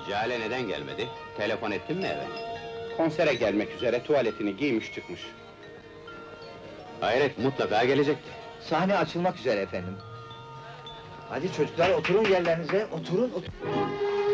Cale neden gelmedi? Telefon ettin mi eve? Konsere gelmek üzere tuvaletini giymiş çıkmış. Hayret, mutlaka gelecekti. Sahne açılmak üzere efendim. Hadi çocuklar, oturun yerlerinize, oturun.